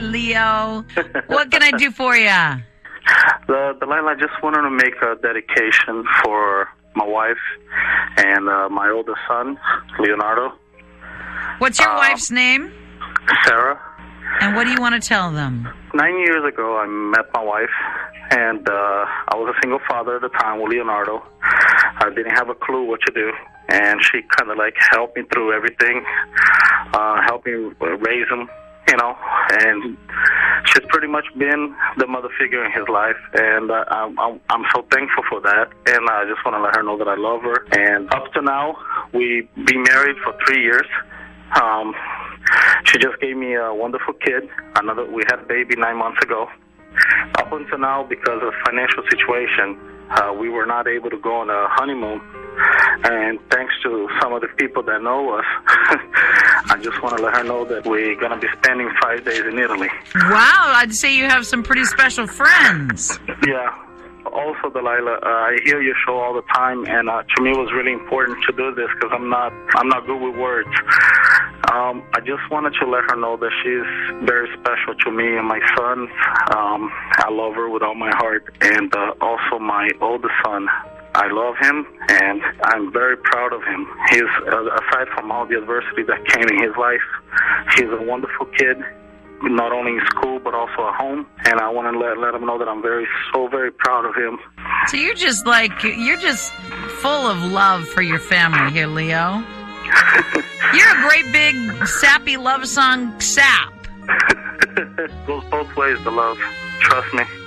Leo. What can I do for you? Delilah, I just wanted to make a dedication for my wife and my oldest son, Leonardo. What's your wife's name? Sarah. And what do you want to tell them? 9 years ago, I met my wife, and I was a single father at the time with Leonardo. I didn't have a clue what to do, and she kind of like helped me through everything, helped me raise him, you know, and she's pretty much been the mother figure in his life, and I'm so thankful for that, and I just want to let her know that I love her. And up to now, we've been married for 3 years. She just gave me a wonderful kid. We had a baby 9 months ago. Up until now, because of financial situation, we were not able to go on a honeymoon. And thanks to some of the people that know us, I just want to let her know that we're going to be spending 5 days in Italy. Wow, I'd say you have some pretty special friends. Yeah. Also, Delilah, I hear your show all the time, and to me it was really important to do this because I'm not good with words. I just wanted to let her know that she's very special to me and my sons. I love her with all my heart, and also my oldest son. I love him, and I'm very proud of him. He's, aside from all the adversity that came in his life, he's a wonderful kid, not only in school but also at home. And I want to let him know that I'm very proud of him. So you're just full of love for your family here, Leo. You're a great big sappy love song sap. Goes both ways, the love. Trust me.